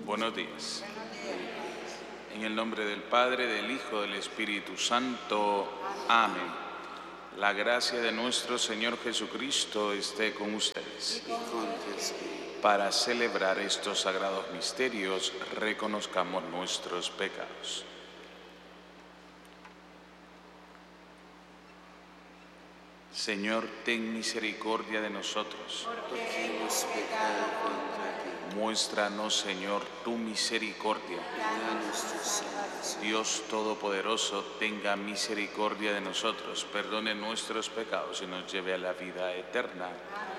Buenos días. En el nombre del Padre, del Hijo, del Espíritu Santo. Amén. La gracia de nuestro Señor Jesucristo esté con ustedes. Para celebrar estos sagrados misterios, reconozcamos nuestros pecados. Señor, ten misericordia de nosotros. Porque hemos pecado contra ti. Muéstranos, Señor, tu misericordia. Danos tu salvación. Dios Todopoderoso, tenga misericordia de nosotros, perdone nuestros pecados y nos lleve a la vida eterna.